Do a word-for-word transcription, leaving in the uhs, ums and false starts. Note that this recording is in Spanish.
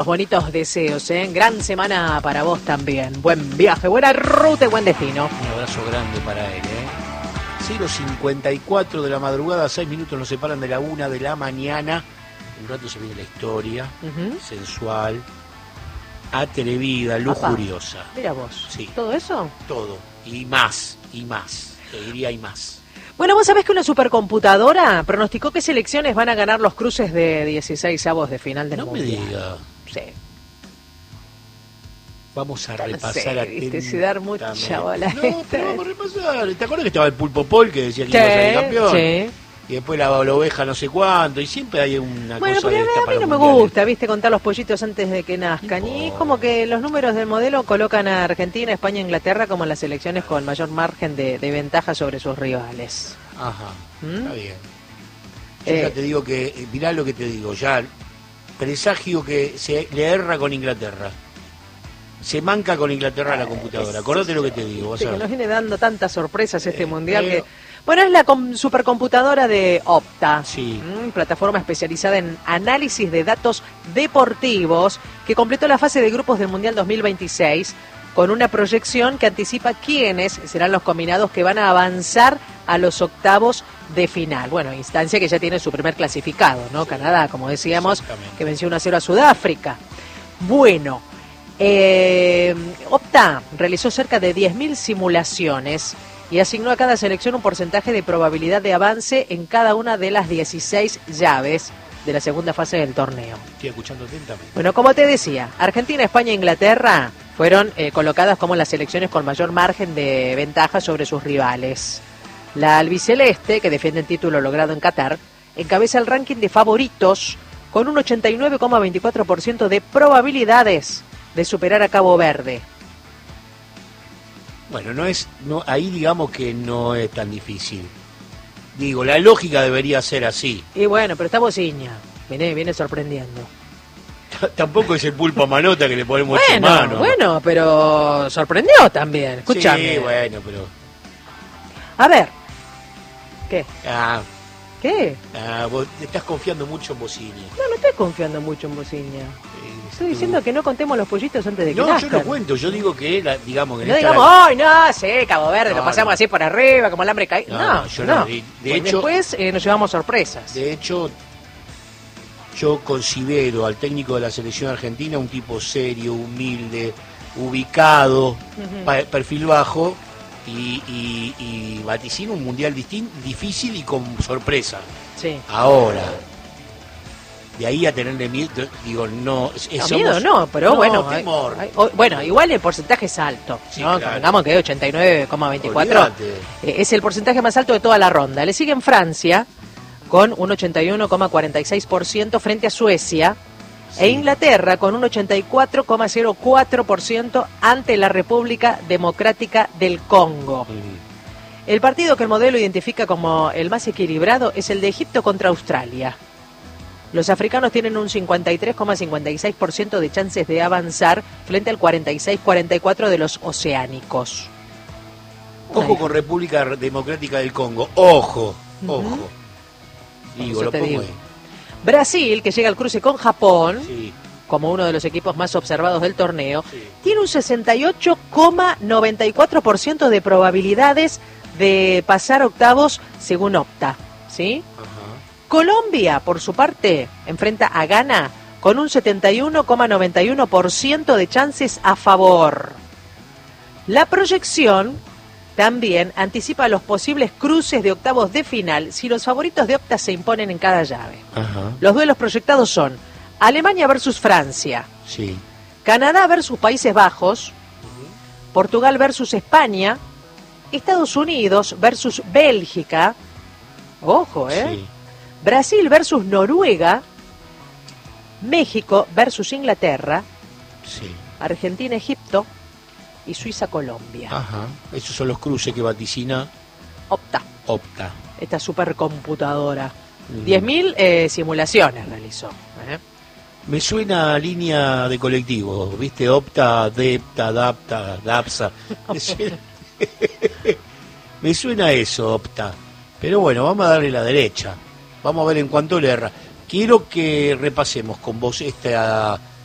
bonitos deseos, ¿eh? Gran semana para vos también. Buen viaje, buena ruta y buen destino. Un abrazo grande para él, ¿eh? cero cincuenta y cuatro de la madrugada, seis minutos nos separan de la una de la mañana. Un rato se viene la historia, uh-huh. sensual, atrevida, lujuriosa. Papá, mira vos, sí. ¿todo eso? Todo, y más, y más, te diría y más. Bueno, vos sabés que una supercomputadora pronosticó qué selecciones van a ganar los cruces de dieciseisavos de final del no Mundial. No me diga. Sí. Vamos a repasar sí, atentamente. Si dar mucha bola. No, pero vamos a repasar. ¿Te acuerdas que estaba el Pulpo Paul que decía que sí, iba a salir campeón? Sí. Y después la, la oveja no sé cuánto, y siempre hay una bueno, cosa pero de esta a mí para no me mundiales. gusta, viste, contar los pollitos antes de que nazcan. No. Y es como que los números del modelo colocan a Argentina, España e Inglaterra como las selecciones con mayor margen de, de ventaja sobre sus rivales. Ajá, ¿Mm? Está bien. Yo eh, ya te digo que, mirá lo que te digo, ya presagio que se le erra con Inglaterra. Se manca con Inglaterra la computadora. Acordate lo que te digo. Sí, que nos viene dando tantas sorpresas este eh, mundial pero... que... Bueno, es la com- supercomputadora de Opta, sí. ¿m? Plataforma especializada en análisis de datos deportivos que completó la fase de grupos del Mundial dos mil veintiséis con una proyección que anticipa quiénes serán los combinados que van a avanzar a los octavos de final. Bueno, instancia que ya tiene su primer clasificado, ¿no? Sí. Canadá, como decíamos, que venció uno a cero a Sudáfrica. Bueno... Eh, Opta realizó cerca de diez mil simulaciones y asignó a cada selección un porcentaje de probabilidad de avance en cada una de las dieciséis llaves de la segunda fase del torneo. Estoy escuchando atentamente. Bueno, como te decía, Argentina, España e Inglaterra fueron eh, colocadas como las selecciones con mayor margen de ventaja sobre sus rivales. La albiceleste, que defiende el título logrado en Qatar, encabeza el ranking de favoritos con un ochenta y nueve coma veinticuatro por ciento de probabilidades de superar a Cabo Verde. Bueno, no es, no, ahí digamos que no es tan difícil. Digo, la lógica debería ser así. Y bueno, pero está Bociña, viene, viene sorprendiendo. Tampoco es el Pulpo Manota que le ponemos bueno, ocho manos. Bueno, pero sorprendió también, escúchame. Sí, bueno, pero... A ver, ¿qué? Ah, ¿Qué? Ah, vos estás confiando mucho en Bociña. No, no estoy confiando mucho en Bociña. Estoy diciendo que no contemos los pollitos antes de que No, nazcan. yo no cuento, yo digo que, la, digamos... Que no esta digamos, la... ¡ay, no, sí, Cabo Verde, no, lo pasamos no. así por arriba, como el hambre caído! No, No, yo no. no. De, de Pues hecho, después eh, nos llevamos sorpresas. De hecho, yo considero al técnico de la selección argentina un tipo serio, humilde, ubicado, uh-huh. pa- perfil bajo, y, y, y vaticina un mundial distin- difícil y con sorpresa. Sí. Ahora... De ahí a tenerle miedo, digo, no... Es, no, somos, miedo no, pero no, bueno, temor. Hay, hay, bueno, igual el porcentaje es alto, sí, ¿no? Claro. Digamos que ochenta y nueve coma veinticuatro eh, es el porcentaje más alto de toda la ronda. Le sigue en Francia con un ochenta y uno coma cuarenta y seis por ciento frente a Suecia, sí. E Inglaterra con un ochenta y cuatro coma cero cuatro por ciento ante la República Democrática del Congo. Sí. El partido que el modelo identifica como el más equilibrado es el de Egipto contra Australia. Los africanos tienen un cincuenta y tres coma cincuenta y seis por ciento de chances de avanzar frente al cuarenta y seis coma cuarenta y cuatro por ciento de los oceánicos. Ojo con República Democrática del Congo. Ojo, ojo. Uh-huh. Digo, lo pongo digo. Ahí. Brasil, que llega al cruce con Japón, sí. como uno de los equipos más observados del torneo, sí. tiene un sesenta y ocho coma noventa y cuatro por ciento de probabilidades de pasar octavos según Opta, ¿sí? Ajá. Colombia, por su parte, enfrenta a Ghana con un setenta y uno coma noventa y uno por ciento de chances a favor. La proyección también anticipa los posibles cruces de octavos de final si los favoritos de Opta se imponen en cada llave. Ajá. Los duelos proyectados son Alemania versus Francia, sí. Canadá versus Países Bajos, uh-huh. Portugal versus España, Estados Unidos versus Bélgica, ojo, ¿eh? Sí. Brasil versus Noruega, México versus Inglaterra, sí. Argentina, Egipto y Suiza, Colombia. Ajá, esos son los cruces que vaticina Opta. Opta. Esta supercomputadora. Mm. diez mil eh, simulaciones realizó. ¿eh? Me suena a línea de colectivo, ¿viste? Opta, Depta, Dapta, Dapsa. Me suena, Me suena eso, Opta. Pero bueno, vamos a darle la derecha. Vamos a ver en cuánto le erra. Quiero que repasemos con vos esta